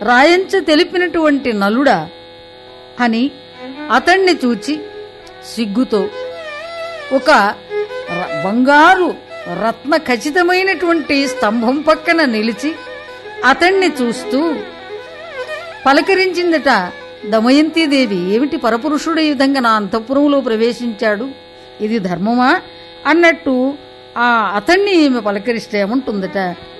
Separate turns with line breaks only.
రాయంచ తెలిపినటువంటి నలుడా అని అతణ్ణి చూచి సిగ్గుతో ఒక బంగారు రత్న ఖచ్చితమైనటువంటి స్తంభం పక్కన నిలిచి అతణ్ణి చూస్తూ పలకరించిందట దమయంతీదేవి. ఏమిటి పరపురుషుడు ఈ విధంగా నా అంతఃపురంలో ప్రవేశించాడు, ఇది ధర్మమా అన్నట్టు అతన్ని ఈమె పలకరిస్తే ఏమంటుందట,